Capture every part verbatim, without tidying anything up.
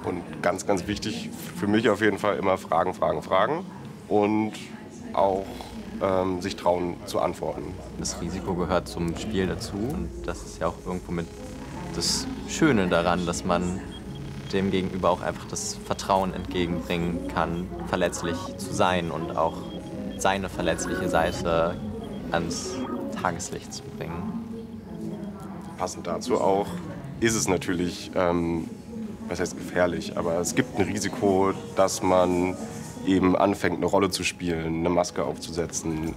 Und ganz, ganz wichtig für mich auf jeden Fall immer Fragen, Fragen, Fragen und auch ähm, sich trauen zu antworten. Das Risiko gehört zum Spiel dazu und das ist ja auch irgendwo mit das Schöne daran, dass man dem Gegenüber auch einfach das Vertrauen entgegenbringen kann, verletzlich zu sein und auch seine verletzliche Seite ans Tageslicht zu bringen. Passend dazu auch ist es natürlich, ähm, was heißt gefährlich, aber es gibt ein Risiko, dass man eben anfängt, eine Rolle zu spielen, eine Maske aufzusetzen.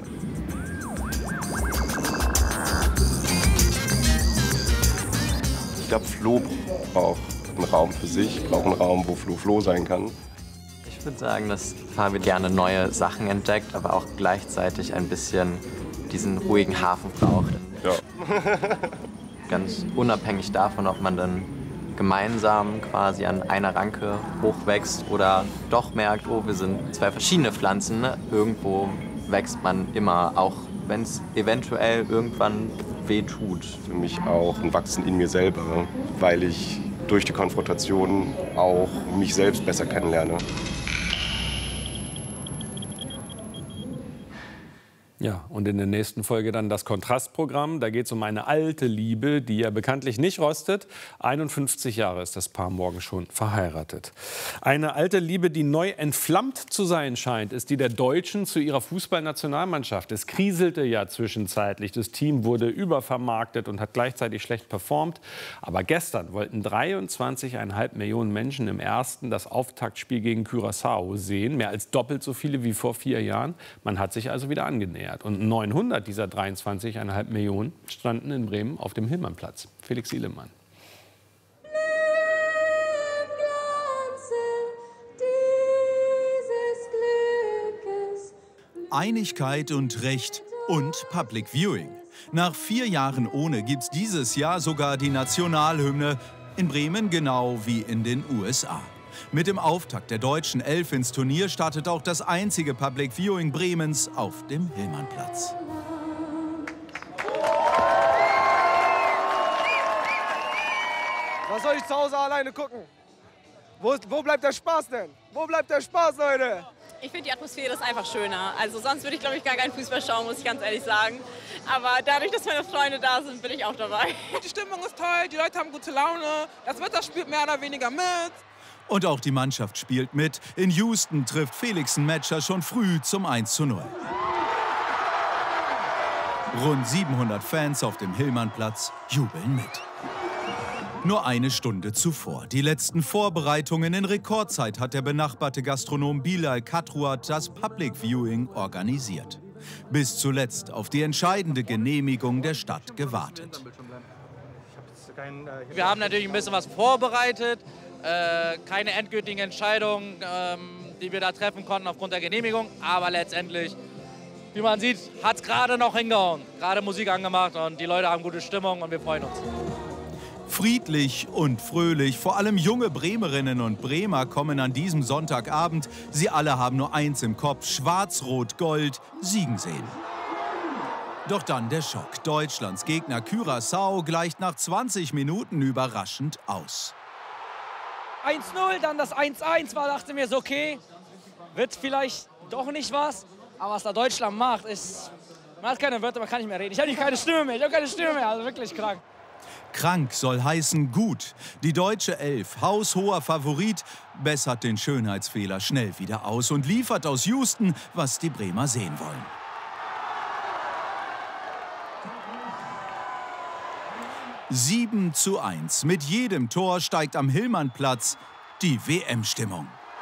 Ich glaube, Flo braucht einen Raum für sich, braucht einen Raum, wo Flo Flo sein kann. Ich würde sagen, dass Fabi gerne neue Sachen entdeckt, aber auch gleichzeitig ein bisschen diesen ruhigen Hafen braucht. Ja. Ganz unabhängig davon, ob man dann gemeinsam quasi an einer Ranke hochwächst oder doch merkt, oh, wir sind zwei verschiedene Pflanzen. Irgendwo wächst man immer, auch wenn es eventuell irgendwann weh tut. Für mich auch ein Wachsen in mir selber, weil ich durch die Konfrontation auch mich selbst besser kennenlerne. Ja, und in der nächsten Folge dann das Kontrastprogramm. Da geht es um eine alte Liebe, die ja bekanntlich nicht rostet. einundfünfzig Jahre ist das Paar morgen schon verheiratet. Eine alte Liebe, die neu entflammt zu sein scheint, ist die der Deutschen zu ihrer Fußballnationalmannschaft. Es kriselte ja zwischenzeitlich. Das Team wurde übervermarktet und hat gleichzeitig schlecht performt. Aber gestern wollten dreiundzwanzig Komma fünf Millionen Menschen im ersten das Auftaktspiel gegen Curaçao sehen. Mehr als doppelt so viele wie vor vier Jahren. Man hat sich also wieder angenähert. Und neunhundert dieser dreiundzwanzig Komma fünf Millionen standen in Bremen auf dem Hillmannplatz. Felix Sielemann. Einigkeit und Recht und Public Viewing. Nach vier Jahren ohne gibt's dieses Jahr sogar die Nationalhymne. In Bremen genau wie in den U S A. Mit dem Auftakt der deutschen Elf ins Turnier startet auch das einzige Public Viewing Bremens auf dem Hillmannplatz. Was soll ich zu Hause alleine gucken? Wo, wo bleibt der Spaß denn? Wo bleibt der Spaß, Leute? Ich finde, die Atmosphäre ist einfach schöner. Also sonst würde ich, glaube ich, gar keinen Fußball schauen, muss ich ganz ehrlich sagen. Aber dadurch, dass meine Freunde da sind, bin ich auch dabei. Die Stimmung ist toll, die Leute haben gute Laune, das Wetter spielt mehr oder weniger mit. Und auch die Mannschaft spielt mit. In Houston trifft Felix ein Matcher schon früh zum eins zu null. Rund siebenhundert Fans auf dem Hillmannplatz jubeln mit. Nur eine Stunde zuvor. Die letzten Vorbereitungen in Rekordzeit hat der benachbarte Gastronom Bilal Kadruat das Public Viewing organisiert. Bis zuletzt auf die entscheidende Genehmigung der Stadt gewartet. Wir haben natürlich ein bisschen was vorbereitet. Äh, keine endgültigen Entscheidungen, ähm, die wir da treffen konnten aufgrund der Genehmigung. Aber letztendlich, wie man sieht, hat es gerade noch hingehauen. Gerade Musik angemacht und die Leute haben gute Stimmung und wir freuen uns. Friedlich und fröhlich, vor allem junge Bremerinnen und Bremer kommen an diesem Sonntagabend. Sie alle haben nur eins im Kopf, Schwarz-Rot-Gold siegen sehen. Doch dann der Schock. Deutschlands Gegner Curaçao gleicht nach zwanzig Minuten überraschend aus. eins null, dann das eins eins, war, dachte mir so, okay, wird vielleicht doch nicht was. Aber was da Deutschland macht, ist, man hat keine Wörter, man kann nicht mehr reden. Ich habe keine Stimme mehr, ich habe keine Stimme mehr, also wirklich krank. Krank soll heißen gut. Die deutsche Elf, haushoher Favorit, bessert den Schönheitsfehler schnell wieder aus und liefert aus Houston, was die Bremer sehen wollen. sieben zu eins. Mit jedem Tor steigt am Hillmannplatz die W M-Stimmung.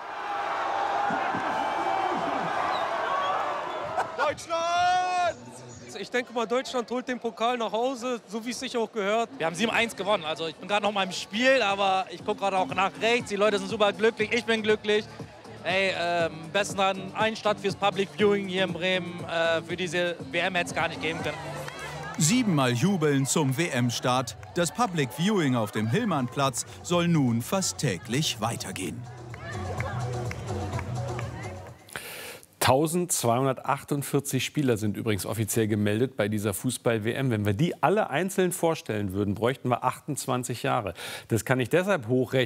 Deutschland! Ich denke mal, Deutschland holt den Pokal nach Hause, so wie es sich auch gehört. Wir haben sieben eins gewonnen. Also ich bin gerade noch mal im Spiel, aber ich gucke gerade auch nach rechts. Die Leute sind super glücklich, ich bin glücklich. Ey, ähm, besten dann ein Stadt fürs Public Viewing hier in Bremen. Äh, für diese W M hätte es gar nicht geben können. Siebenmal jubeln zum W M-Start. Das Public Viewing auf dem Hillmannplatz soll nun fast täglich weitergehen. eintausendzweihundertachtundvierzig Spieler sind übrigens offiziell gemeldet bei dieser Fußball-W M. Wenn wir die alle einzeln vorstellen würden, bräuchten wir achtundzwanzig Jahre. Das kann ich deshalb hochrechnen.